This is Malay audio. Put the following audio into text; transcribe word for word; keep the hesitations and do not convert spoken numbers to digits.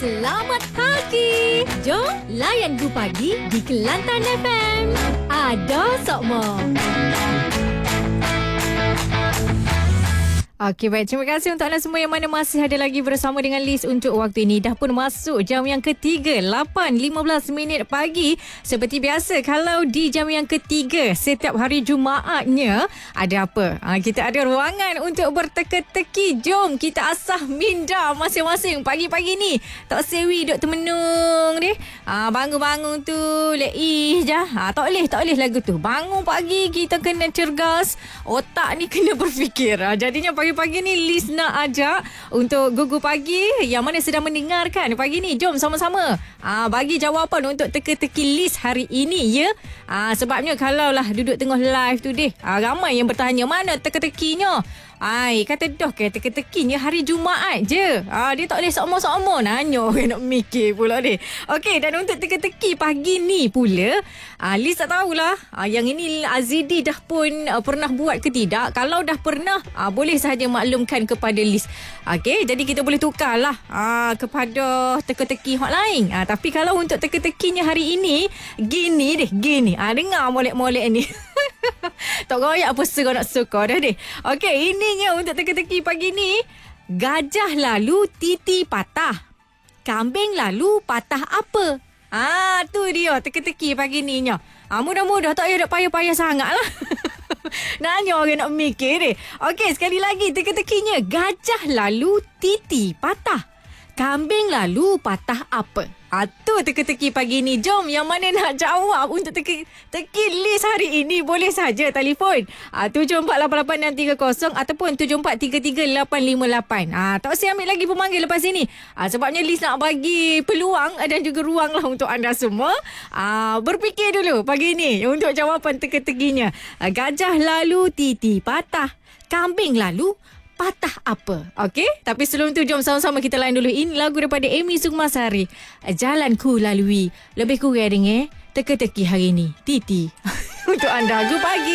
Selamat pagi. Jom layan Gu Pagi di Kelantan F M. Ada Sokmo. Okey, baik. Terima kasih untuk anda semua yang mana masih ada lagi bersama dengan Liz untuk waktu ini. Dah pun masuk jam yang ketiga, lapan lima belas minit pagi. Seperti biasa, kalau di jam yang ketiga, setiap hari Jumaatnya, ada apa? Ha, kita ada ruangan untuk berteka-teki. Jom kita asah minda masing-masing pagi-pagi ni. Tak sewi duk termenung ni. Ha, bangun-bangun tu, leih je. Ha, tak boleh, tak boleh lagu tu. Bangun pagi, kita kena cergas. Otak ni kena berfikir. Ha, jadinya pagi pagi ni Liz nak ajak untuk Gugu Pagi yang mana sedang mendengarkan pagi ni. Jom sama-sama aa, bagi jawapan untuk teka-teki Liz hari ini, ya. Aa, sebabnya kalau lah duduk tengah live tu deh, aa, ramai yang bertanya mana teka-tekinya. Ai, kata doh ke teka-tekinya hari Jumaat je. Ah, dia tak boleh sokmo-sokmo nanya orang nak mikir pula deh. Okey, dan untuk teka-teki pagi ni pula, ah, Liz tak tahulah ah, yang ini Azidi dah pun ah, pernah buat ke tidak. Kalau dah pernah, ah, boleh sahaja maklumkan kepada Liz. Okey, jadi kita boleh tukarlah ah, kepada teka-teki hot lain. Ah, tapi kalau untuk teka-tekinya hari ini, gini deh, gini. Ah, dengar molek-molek ni. Tak goyak apa suka nak suka dah deh. Okey, ininya untuk teka-teki pagi ni. Gajah lalu titi patah. Kambing lalu patah apa? Ah, tu dia teka-teki pagi ni nya. Ah, mudah-mudah tak payah payah-payah sangatlah. Nanya orang nak mikir deh. Okey, sekali lagi teka-tekinya. Gajah lalu titi patah. Kambing lalu patah apa? Ah, tu teka-teki pagi ni. Jom yang mana nak jawab untuk teka-teki Liz hari ini, boleh saja telefon ah, tujuh empat lapan lapan enam tiga kosong ataupun tujuh empat tiga tiga lapan lima lapan. Ah, tak usah ambil lagi pemanggil lepas ini. Ah, sebabnya Liz nak bagi peluang dan juga ruang lah untuk anda semua ah, berfikir dulu pagi ni untuk jawapan teka-tekinya. Ah, gajah lalu titi patah. Kambing lalu patah apa? Okey? Tapi sebelum tu, jom sama-sama kita lain dulu. Ini lagu daripada Amy Sukmasari. Jalan ku lalui. Lebih kurang eh. Teka-teki hari ni. Titi. Untuk anda. Gu Pagi.